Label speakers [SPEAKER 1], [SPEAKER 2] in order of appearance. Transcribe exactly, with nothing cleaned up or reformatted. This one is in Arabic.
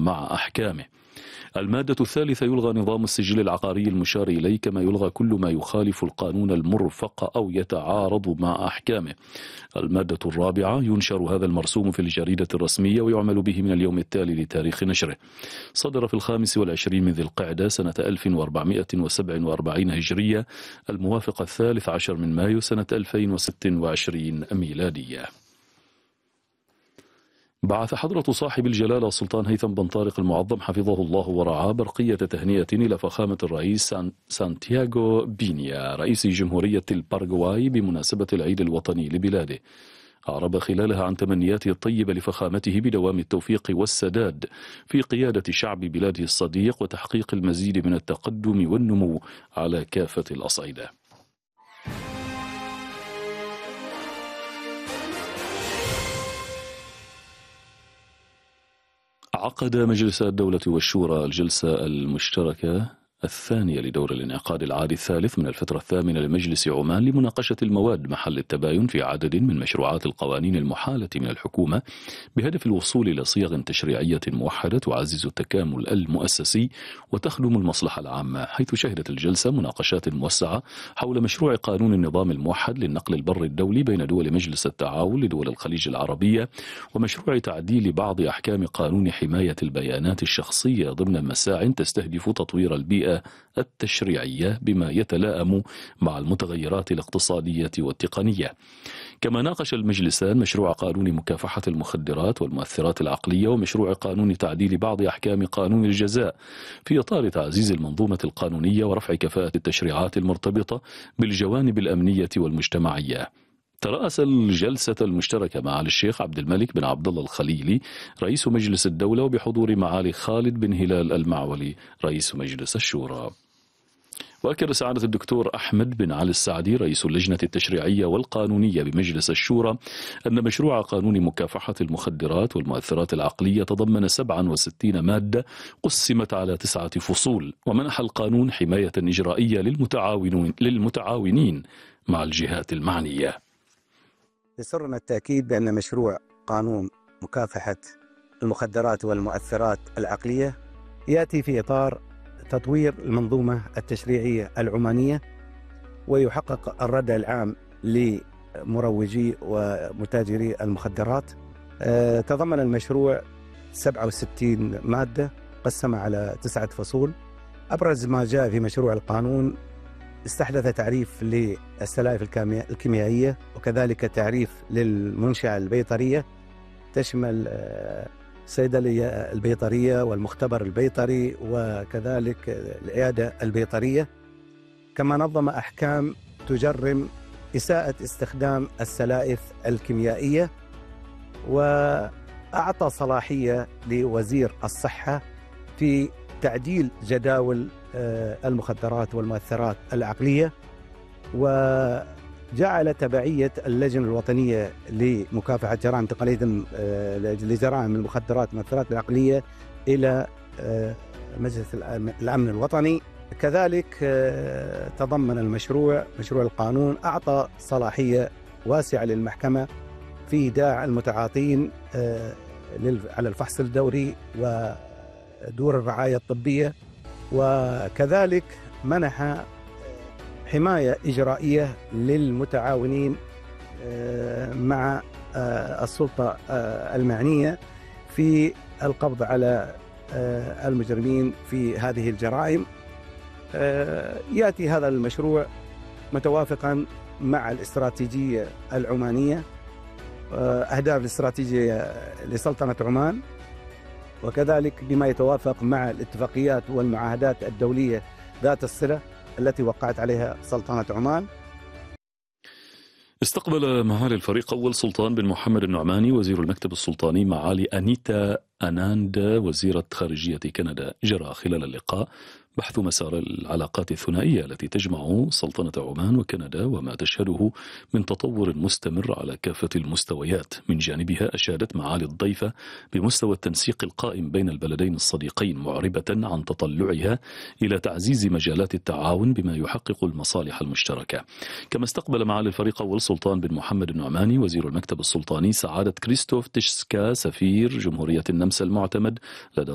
[SPEAKER 1] مع أحكامه. المادة الثالثة: يلغى نظام السجل العقاري المشار إليه، كما يلغى كل ما يخالف القانون المرفق أو يتعارض مع أحكامه. المادة الرابعة: ينشر هذا المرسوم في الجريدة الرسمية ويعمل به من اليوم التالي لتاريخ نشره. صدر في الخامس والعشرين من ذي القعدة سنة ألف وأربعمائة وسبعة وأربعين هجرية، الموافق الثالث عشر من مايو سنة ألفين وستة وعشرين ميلادية. بعث حضرة صاحب الجلالة السلطان هيثم بن طارق المعظم حفظه الله ورعاه برقية تهنئة إلى فخامة الرئيس سان سانتياغو بينيا رئيس جمهورية الباراغواي بمناسبة العيد الوطني لبلاده. أعرب خلالها عن تمنياته الطيبة لفخامته بدوام التوفيق والسداد في قيادة شعب بلاده الصديق وتحقيق المزيد من التقدم والنمو على كافة الأصعدة. عقد مجلس الدولة والشورى الجلسة المشتركة الثانية لدور الانعقاد العادي الثالث من الفترة الثامنة لمجلس عمان لمناقشة المواد محل التباين في عدد من مشروعات القوانين المحالة من الحكومة بهدف الوصول إلى صيغ تشريعية موحدة تعزز التكامل المؤسسي وتخدم المصلحة العامة، حيث شهدت الجلسة مناقشات موسعة حول مشروع قانون النظام الموحد للنقل البري الدولي بين دول مجلس التعاون لدول الخليج العربية، ومشروع تعديل بعض أحكام قانون حماية البيانات الشخصية ضمن مساع تستهدف تطوير البيئة التشريعية بما يتلائم مع المتغيرات الاقتصادية والتقنية. كما ناقش المجلسان مشروع قانون مكافحة المخدرات والمؤثرات العقلية ومشروع قانون تعديل بعض أحكام قانون الجزاء في إطار تعزيز المنظومة القانونية ورفع كفاءة التشريعات المرتبطة بالجوانب الأمنية والمجتمعية. ترأس الجلسة المشتركة معالي الشيخ عبد الملك بن عبد الله الخليلي رئيس مجلس الدولة وبحضور معالي خالد بن هلال المعولي رئيس مجلس الشورى. وأكد سعادة الدكتور أحمد بن علي السعدي رئيس اللجنة التشريعية والقانونية بمجلس الشورى أن مشروع قانون مكافحة المخدرات والمؤثرات العقلية تضمن سبعة وستين مادة قسمت على تسعة فصول، ومنح القانون حماية إجرائية للمتعاونين للمتعاونين مع الجهات المعنية.
[SPEAKER 2] يسرنا التأكيد بأن مشروع قانون مكافحة المخدرات والمؤثرات العقلية يأتي في إطار تطوير المنظومة التشريعية العمانية ويحقق الردع العام لمروجي ومتاجري المخدرات. تضمن المشروع سبعة وستين مادة قسمها على تسعة فصول. أبرز ما جاء في مشروع القانون: استحدث تعريف للسلائف الكيميائية وكذلك تعريف للمنشأة البيطرية تشمل الصيدلية البيطرية والمختبر البيطري وكذلك العيادة البيطرية. كما نظم أحكام تجرم إساءة استخدام السلائف الكيميائية، وأعطى صلاحية لوزير الصحة في تعديل جداول المخدرات والمؤثرات العقلية، وجعل تبعية اللجنة الوطنية لمكافحة جرائم تقنية لجرائم المخدرات والمؤثرات العقلية إلى مجلس الأمن الوطني. كذلك تضمن المشروع مشروع القانون أعطى صلاحية واسعة للمحكمة في إيداع المتعاطين على الفحص الدوري ودور الرعاية الطبية، وكذلك منح حماية إجرائية للمتعاونين مع السلطة المعنية في القبض على المجرمين في هذه الجرائم. يأتي هذا المشروع متوافقا مع الاستراتيجية العمانية، أهداف الاستراتيجية لسلطنة عمان، وكذلك بما يتوافق مع الاتفاقيات والمعاهدات الدولية ذات الصلة التي وقعت عليها سلطنة عمان.
[SPEAKER 1] استقبل معالي الفريق أول سلطان بن محمد النعماني وزير المكتب السلطاني معالي أنيتا أناند وزيرة خارجية كندا. جرى خلال اللقاء بحث مسار العلاقات الثنائية التي تجمع سلطنة عمان وكندا وما تشهده من تطور مستمر على كافة المستويات. من جانبها أشادت معالي الضيفة بمستوى التنسيق القائم بين البلدين الصديقين، معربة عن تطلعها إلى تعزيز مجالات التعاون بما يحقق المصالح المشتركة. كما استقبل معالي الفريق أول سلطان بن محمد النعماني وزير المكتب السلطاني سعادة كريستوف تشسكا سفير جمهورية النمسا المعتمد لدى